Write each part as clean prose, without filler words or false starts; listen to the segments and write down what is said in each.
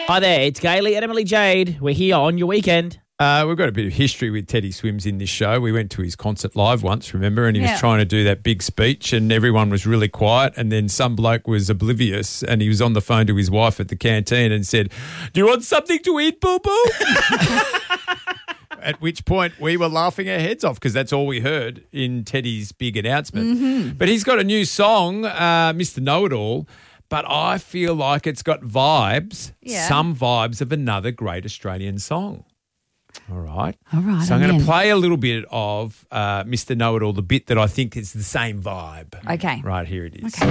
Hi there, it's Gailey and Emily Jade. We're here on your weekend. We've got a bit of history with Teddy Swims in this show. We went to his concert live once, remember, and he was trying to do that big speech and everyone was really quiet, and then some bloke was oblivious and he was on the phone to his wife at the canteen and said, "Do you want something to eat, boo-boo?" At which point we were laughing our heads off because that's all we heard in Teddy's big announcement. Mm-hmm. But he's got a new song, Mr. Know-It-All, but I feel like it's got vibes, some vibes of another great Australian song. All right. So I'm going to play a little bit of Mr. Know-It-All, the bit that I think is the same vibe. Okay. Right, here it is. Okay.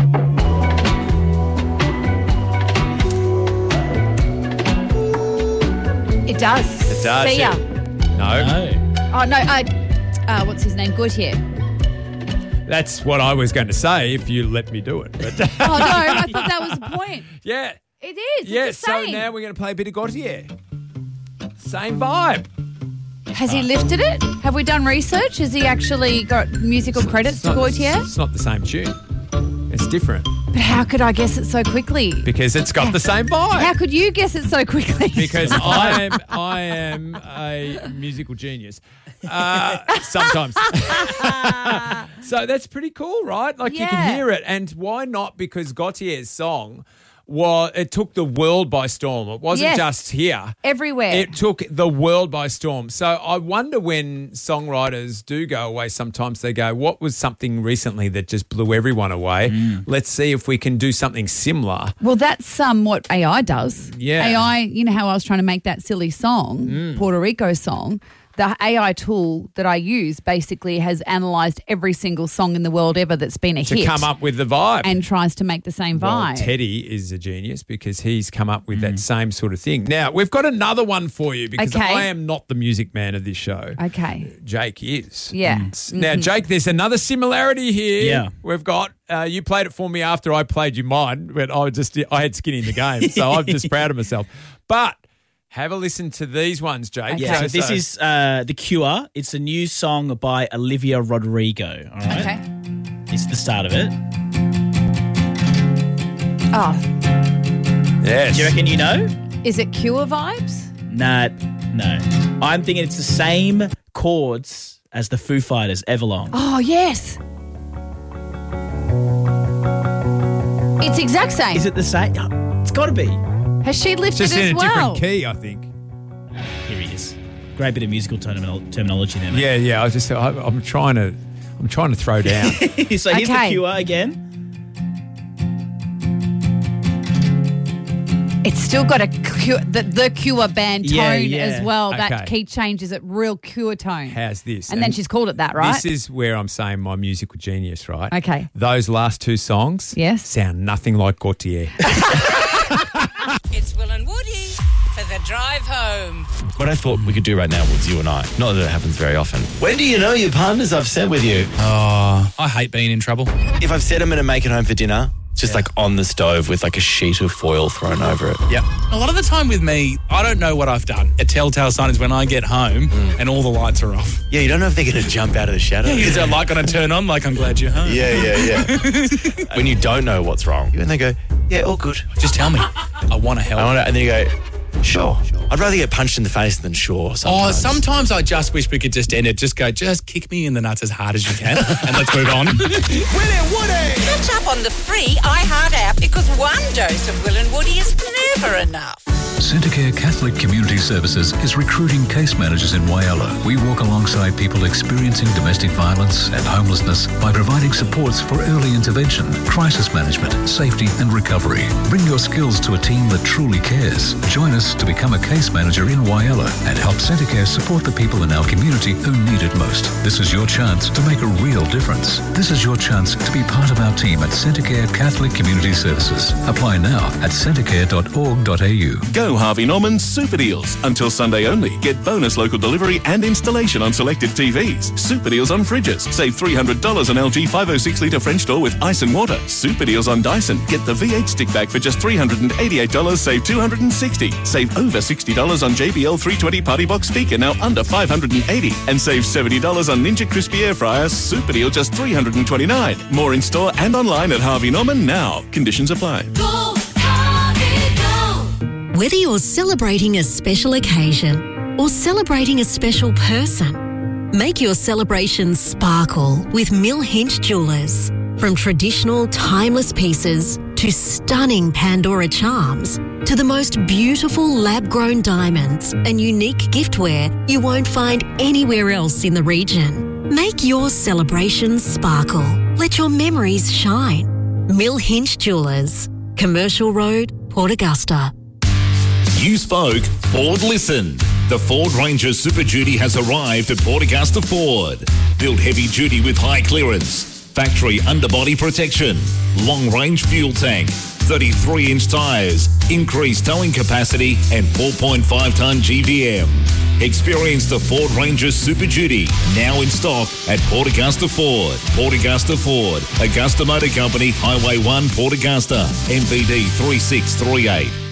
It does. It does. See ya. No. Oh, no. What's his name? Gautier. That's what I was going to say if you let me do it. But Oh, no. I thought that was the point. yeah. It is. Yeah, It's the same. so now we're going to play a bit of Gautier. Same vibe. Has he lifted it? Have we done research? Has he actually got musical credits to Gautier? It's not the same tune. It's different But how could I guess it so quickly? because it's got the same vibe. How could you guess it so quickly? Because I am a musical genius. Sometimes. So that's pretty cool, right? Like you can hear it. And why not? Because Gautier's song, it took the world by storm. It wasn't just here. Everywhere. It took the world by storm. So I wonder when songwriters do go away, sometimes they go, what was something recently that just blew everyone away? Let's see if we can do something similar. Well, that's what AI does. Yeah. AI, you know how I was trying to make that silly song, Puerto Rico song? The AI tool that I use basically has analysed every single song in the world ever that's been a hit. To come up with the vibe. And tries to make the same Well, vibe. Teddy is a genius because he's come up with that same sort of thing. Now, we've got another one for you because I am not the music man of this show. Okay. Jake is. Yeah. Now, Jake, there's another similarity here. Yeah. We've got, you played it for me after I played you mine, but I had skin in the game, so I'm just proud of myself. But have a listen to these ones, Jake. Okay. Yeah, so this is The Cure. It's a new song by Olivia Rodrigo. All right. Okay. This is the start of it. Oh, Yes. Do you reckon you know? is it Cure vibes? Nah, no. I'm thinking it's the same chords as the Foo Fighters, Everlong. Oh, yes. It's exact same. Is it the same? Oh, it's got to be. Has she lifted Just as in a well? different key, I think. Here he is. Great bit of musical terminology there, mate. Yeah. I'm trying to throw down. So here's The Okay. Cure again. It's still got a Cure, the Cure band tone Yeah. as well. Okay. That key changes it real Cure tone. How's this? And then she's called it that, right? This is where I'm saying my musical genius, right? Okay. Those last two songs sound nothing like Gautier. It's Will and Woody for the drive home. What I thought we could do right now was you and I. Not that it happens very often. When do you know your partner's upset with you? I hate being in trouble. If I've said I'm going to make it home for dinner, it's just like on the stove with like a sheet of foil thrown over it. Yep. A lot of the time with me, I don't know what I've done. A telltale sign is when I get home and all the lights are off. Yeah, you don't know if they're going to jump out of the shadow. Is that light going to turn on? Like, I'm glad you're home. Yeah. When you don't know what's wrong, and they go, yeah, all good. Just tell me. I want to help. And then you go, sure. I'd rather get punched in the face than sure sometimes. Sometimes I just wish we could just end it. Just go, just kick me in the nuts as hard as you can and let's move on. Will and Woody! Catch up on the free iHeart app because one dose of Will and Woody is never enough. Centacare Catholic Community Services is recruiting case managers in Whyalla. We work alongside people experiencing domestic violence and homelessness by providing supports for early intervention, crisis management, safety and recovery. Bring your skills to a team that truly cares. Join us to become a case manager in Whyalla and help Centacare support the people in our community who need it most. This is your chance to make a real difference. This is your chance to be part of our team at Centacare Catholic Community Services. Apply now at centacare.org.au. Go Harvey Norman Super Deals. Until Sunday only. Get bonus local delivery and installation on selected TVs. Super Deals on fridges. Save $300 on LG 506 litre French door with ice and water. Super Deals on Dyson. Get the V8 stick back for just $388. Save $260. Save over $60 on JBL 320 Party Box speaker, now under $580. And save $70 on Ninja Crispy Air Fryer. Super Deal just $329. More in store and online at Harvey Norman now. Conditions apply. Go, Harvey, go. Whether you're celebrating a special occasion or celebrating a special person, make your celebrations sparkle with Mill Hinch Jewellers. From traditional, timeless pieces to stunning Pandora charms to the most beautiful lab-grown diamonds and unique giftware you won't find anywhere else in the region. Make your celebrations sparkle. Let your memories shine. Mill Hinch Jewellers, Commercial Road, Port Augusta. You spoke, Ford listened. The Ford Ranger Super Duty has arrived at Port Augusta Ford. Built heavy duty with high clearance, factory underbody protection, long-range fuel tank, 33-inch tyres, increased towing capacity and 4.5-tonne GVM. Experience the Ford Ranger Super Duty, now in stock at Port Augusta Ford. Port Augusta Ford, Augusta Motor Company, Highway 1, Port Augusta, MBD 3638.